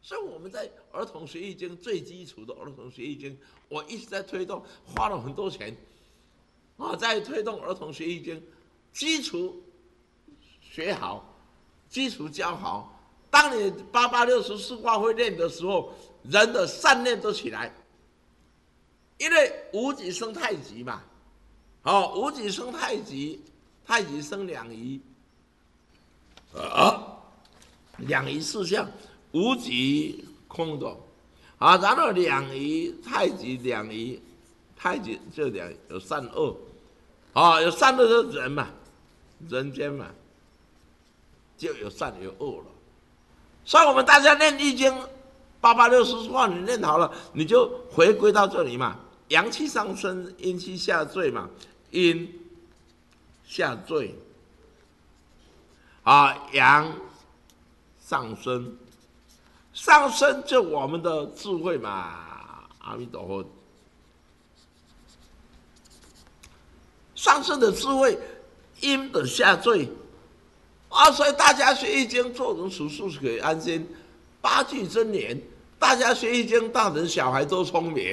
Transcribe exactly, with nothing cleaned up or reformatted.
所以我们在儿童学易经最基础的儿童学易经，我一直在推动，花了很多钱啊，在推动儿童学易经，基础学好，基础教好。当你八八六十四卦会练的时候，人的善念都起来，因为无极生太极嘛，哦，无极生太极，太极生两仪，啊，两仪四象。无极空的，啊，然后两仪太极两仪，太极就两有善恶，啊，有善恶的人嘛，人间嘛，就有善有恶了。所以我们大家念易经，八八六十四卦你念好了，你就回归到这里嘛，阳气上升，阴气下坠嘛，阴下坠，啊，阳上升。上升就我们的智慧嘛，阿弥陀佛。上升的智慧，阴的下坠，啊，所以大家学易经，做人处事可以安心。八句真言，大家学易经，大人小孩都聪明。